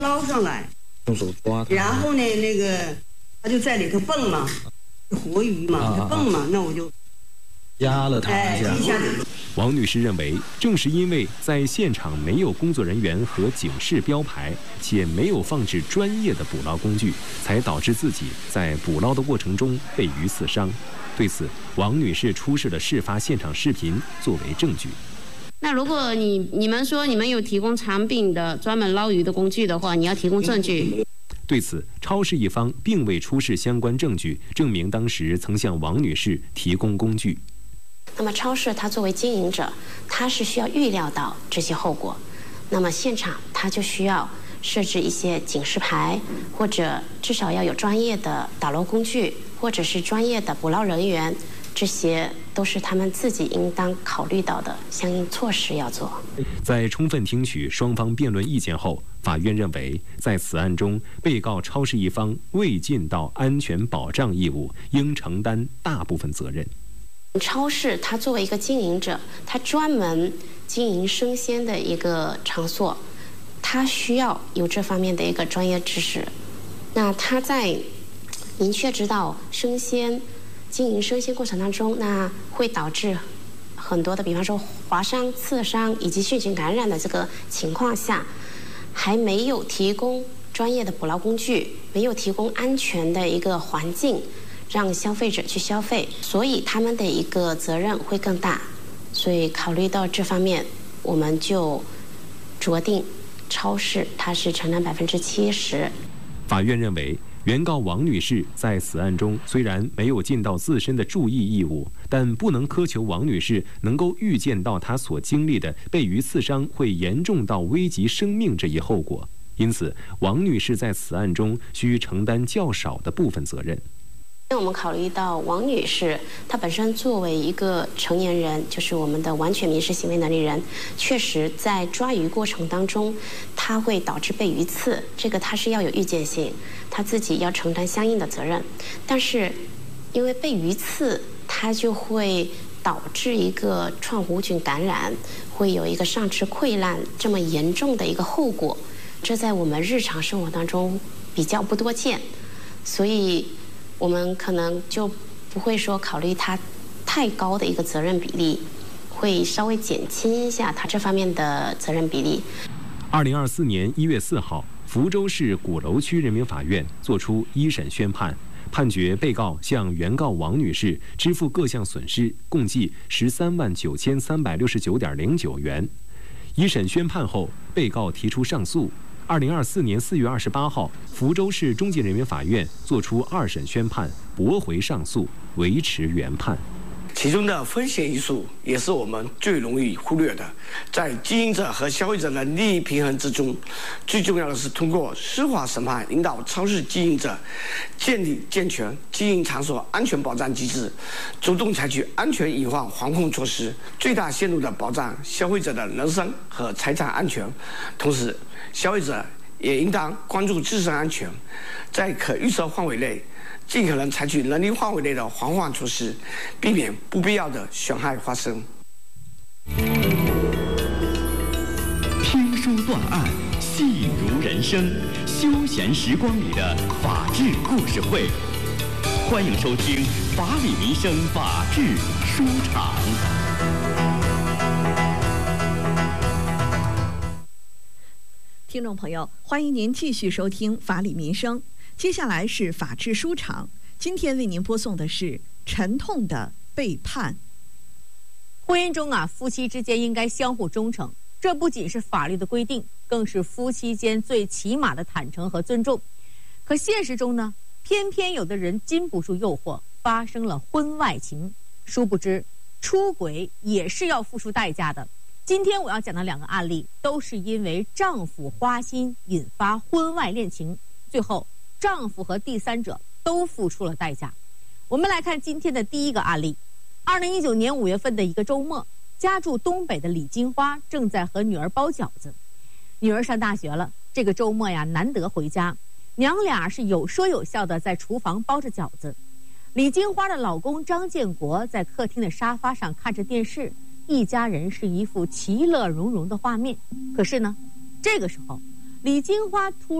捞上来， 用手抓它。 然后呢，那个他就在里头蹦嘛，活鱼嘛，它蹦嘛，那我就压了它一下。 一下子。 王女士认为，正是因为在现场没有工作人员和警示标牌，且没有放置专业的捕捞工具，才导致自己在捕捞的过程中被鱼刺伤。对此，王女士出示了事发现场视频作为证据。 那如果你们说你们有提供长柄的专门捞鱼的工具的话，你要提供证据。 对此，超市一方并未出示相关证据，证明当时曾向王女士提供工具。 那么超市它作为经营者，它是需要预料到这些后果，那么现场它就需要设置一些警示牌，或者至少要有专业的打捞工具，或者是专业的捕捞人员，这些都是他们自己应当考虑到的相应措施要做。 在充分听取双方辩论意见后，法院认为，在此案中，被告超市一方未尽到安全保障义务，应承担大部分责任。 超市它作为一个经营者，它专门经营生鲜的一个场所，它需要有这方面的一个专业知识。那它在明确知道经营生鲜过程当中，那会导致很多的，比方说划伤、刺伤以及细菌感染的这个情况下，还没有提供专业的捕捞工具，没有提供安全的一个环境让消费者去消费，所以他们的一个责任会更大。所以考虑到这方面，我们就酌定超市它是承担70%。 法院认为，原告王女士在此案中虽然没有尽到自身的注意义务，但不能苛求王女士能够预见到她所经历的被鱼刺伤会严重到危及生命这一后果。因此，王女士在此案中需承担较少的部分责任。 我们考虑到王女士她本身作为一个成年人，就是我们的完全民事行为能力人，确实在抓鱼过程当中，她会导致被鱼刺，这个她是要有预见性，她自己要承担相应的责任。但是因为被鱼刺，它就会导致一个创弧菌感染，会有一个上肢溃烂这么严重的一个后果，这在我们日常生活当中比较不多见，所以我们可能就不会说考虑它太高的一个责任比例，会稍微减轻一下它这方面的责任比例。 2024年1月4号，福州市鼓楼区人民法院作出一审宣判，判决被告向原告王女士支付各项损失，共计139369.09元。一审宣判后，被告提出上诉。2024年4月28号，福州市中级人民法院作出二审宣判，驳回上诉，维持原判。 其中的风险因素也是我们最容易忽略的。在经营者和消费者的利益平衡之中，最重要的是通过司法审判引导超市经营者建立健全经营场所安全保障机制，主动采取安全隐患防控措施，最大限度地保障消费者的人身和财产安全。同时，消费者也应当关注自身安全，在可预测范围内尽可能采取能力范围内的防范措施，避免不必要的损害发生。 听书断案，戏如人生，休闲时光里的法治故事会。欢迎收听法理民生法治书场。 听众朋友，欢迎您继续收听法理民生。接下来是法治书场，今天为您播送的是沉痛的背叛。 婚姻中夫妻之间应该相互忠诚，这不仅是法律的规定，更是夫妻间最起码的坦诚和尊重。可现实中呢，偏偏有的人禁不住诱惑，发生了婚外情。殊不知，出轨也是要付出代价的。今天我要讲的两个案例，都是因为丈夫花心引发婚外恋情，最后丈夫和第三者都付出了代价。我们来看今天的第一个案例。2019年5月份的一个周末，家住东北的李金花正在和女儿包饺子。女儿上大学了，这个周末难得回家，娘俩是有说有笑的在厨房包着饺子。李金花的老公张建国在客厅的沙发上看着电视，一家人是一副其乐融融的画面。可是呢，这个时候李金花突